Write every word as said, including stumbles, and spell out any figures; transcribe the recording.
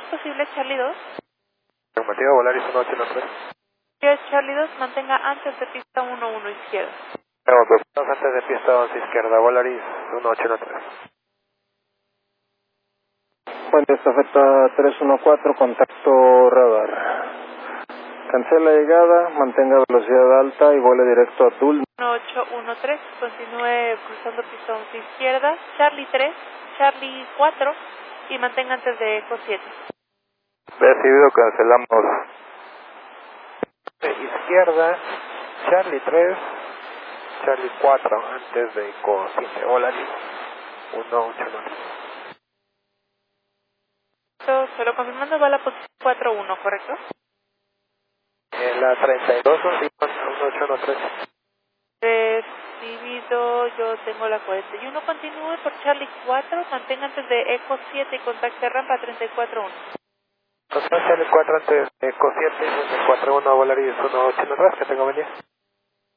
posible, Charlie dos. Afirmativo, Volaris uno ocho uno tres. Charlie dos, mantenga antes de pista uno uno izquierda. Tengo dos puntos antes de pista once izquierda, Volaris uno ocho uno tres. Puente estafeta tres uno cuatro, contacto radar. Cancela llegada, mantenga velocidad alta y vuele directo a Dulce. uno ocho uno tres, continúe cruzando pista once izquierda, Charlie tres, Charlie cuatro y mantenga antes de Eco siete. Recibido, cancelamos. Izquierda, Charlie tres, Charlie cuatro, antes de Eco siete, Volaris uno ocho uno tres. Solo confirmando, va a la posición cuatro uno, ¿correcto? En la treinta y dos, uno ocho uno tres. Recibido, yo tengo la cuarenta y uno, continúe por Charlie cuatro, mantenga antes de Eco siete y contacte rampa treinta y cuatro uno. Entonces, Charlie cuatro antes de Eco siete, cuatro uno, Volaris uno ocho uno tres, que tengo venir.